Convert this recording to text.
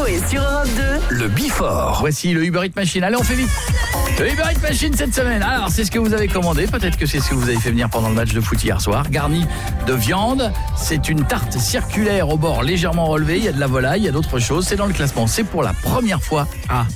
et sur Europe 2. Le Before. Voici le Uber Eats Machine. Allez, on fait vite. Le Uber Eats Machine cette semaine. Alors, c'est ce que vous avez commandé. Peut-être que c'est ce que vous avez fait venir pendant le match de foot hier soir. Garni de viande. C'est une tarte circulaire au bord légèrement relevé. Il y a de la volaille, il y a d'autres choses. C'est dans le classement. C'est pour la première fois.